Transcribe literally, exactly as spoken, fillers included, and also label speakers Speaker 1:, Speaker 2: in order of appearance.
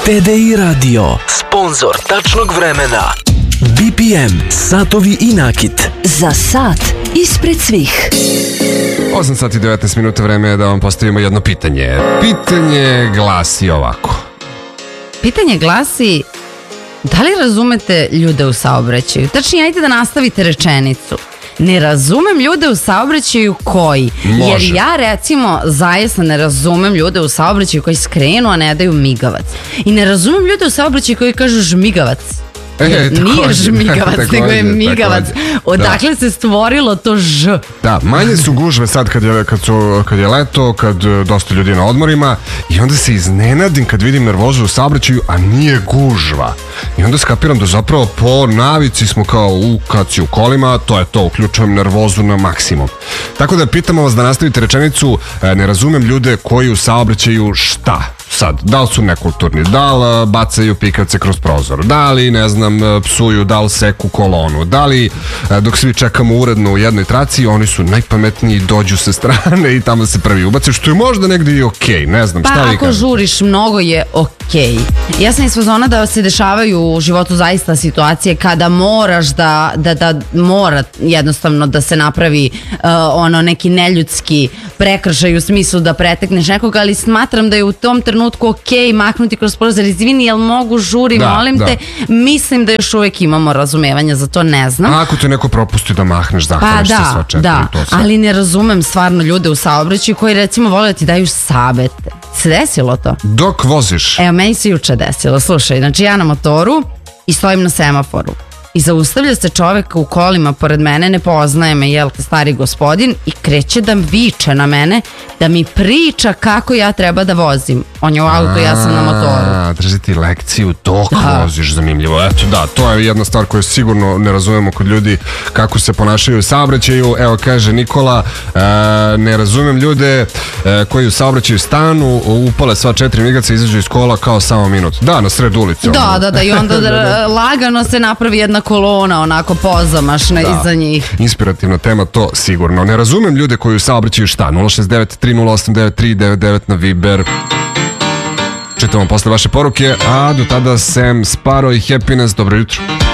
Speaker 1: T D I Radio, sponsor tačnog vremena. B P M, satovi i nakit.
Speaker 2: Za sat ispred svih.
Speaker 3: osam sati i devetnaest minuta, vreme je da vam postavimo jedno pitanje. Pitanje glasi ovako.
Speaker 4: Pitanje glasi, da li razumete ljude u saobraćaju? Tačnije, ajde da nastavite rečenicu. Ne razumem ljude u saobraćaju koji.
Speaker 3: Može.
Speaker 4: Jer ja recimo zaista ne razumem ljude u saobraćaju koji skrenu, a ne daju migavac. I ne razumem ljude u saobraćaju koji kažu žmigavac.
Speaker 3: E,
Speaker 4: Nije
Speaker 3: također,
Speaker 4: žmigavac,
Speaker 3: također,
Speaker 4: nego je migavac.
Speaker 3: također.
Speaker 4: Odakle se stvorilo to ž?
Speaker 3: Da, manje su gužve sad kad je, kad su, kad je leto, kad e, dosta ljudi je na odmorima i onda se iznenadim kad vidim nervozu u saobraćaju, a nije gužva. I onda skapiram da zapravo po navici smo kao u kad si u kolima, to je to, uključujem nervozu na maksimum. Tako da pitamo vas da nastavite rečenicu, e, ne razumem ljude koji u saobraćaju šta? Sad, da li su nekulturni, da li bacaju pikavce kroz prozor, da li, ne znam, psuju, da li seku kolonu, da li dok svi čekamo uredno u jednoj traci, oni su najpametniji, dođu sa strane i tamo se prvi ubace, što je možda negdje i okej, okay, ne znam,
Speaker 4: pa
Speaker 3: šta vi
Speaker 4: ako
Speaker 3: kažete?
Speaker 4: žuriš mnogo je okej. Ja sam iz fazona da se dešavaju u životu zaista situacije kada moraš da, da, da mora jednostavno da se napravi uh, ono neki neljudski prekršaj u smislu da pretekneš nekog, ali smatram da je u tom trenutku okej mahnuti kroz prozor, izvini, jel mogu, žuri,
Speaker 3: Da,
Speaker 4: molim
Speaker 3: da.
Speaker 4: te. Mislim da još uvijek imamo razumevanja za to, ne znam.
Speaker 3: A ako te neko propusti da mahneš,
Speaker 4: Pa
Speaker 3: zahvališ se sva
Speaker 4: da,
Speaker 3: četiri,
Speaker 4: da,
Speaker 3: to sve.
Speaker 4: ali ne razumem stvarno ljude u saobraćaju koji recimo vole da ti daju savete. Se desilo to?
Speaker 3: Dok voziš,
Speaker 4: Evo, meni se juče desilo, slušaj, znači ja na motoru i stojim na semaforu i zaustavlja se čovek u kolima pored mene, ne poznaje me, jel te, stari gospodin, i kreće da viče na mene, da mi priča kako ja treba da vozim. On je u auto, ja sam na motoru.
Speaker 3: A, drži ti lekciju dok
Speaker 4: Da.
Speaker 3: voziš, zanimljivo. Eto, da, to je jedna stvar koju sigurno ne razumemo kod ljudi kako se ponašaju u saobraćaju. Evo, kaže Nikola, e, ne razumem ljude e, koji u saobraćaju stanu, upale sva četiri migaca, izađu iz kola kao samo minut. Da, na sred ulice.
Speaker 4: Da,
Speaker 3: ono.
Speaker 4: da, da, i onda da, lagano se napravi jedna kolona, onako pozamašna
Speaker 3: Da.
Speaker 4: iza njih.
Speaker 3: Inspirativna tema, to sigurno. Ne razumem ljude koji u saobraćaju šta? nula šest devet tri nula osam devet tri devet devet na Viber. Čitamo posle vaše poruke, a do tada Sam, Sparo i Happiness. Dobro jutro.